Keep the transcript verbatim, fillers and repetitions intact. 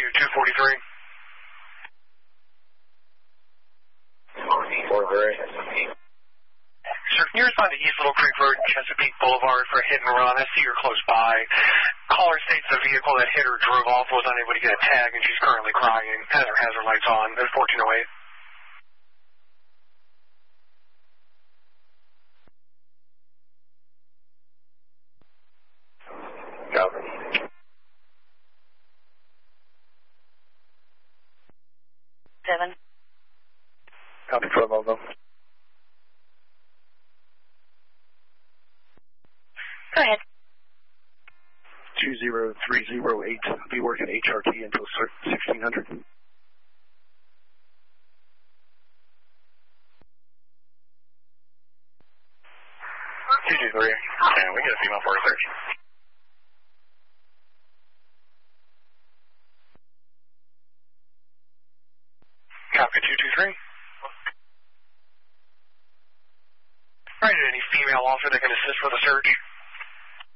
two forty-three. four three. Sir, can you respond to East Little Creek Road, Chesapeake Boulevard for a hit and run? I see you're close by. Caller states the vehicle that hit her drove off was unable to get a tag, and she's currently crying. Has her hazard lights on. There's fourteen oh eight. Copy. Seven. Copy for a moment. Go ahead. two zero three zero eight. I'll be working H R T until sixteen hundred. two two three. And we get a female for a search. Copy two two three. All right, any female officer that can assist with the search?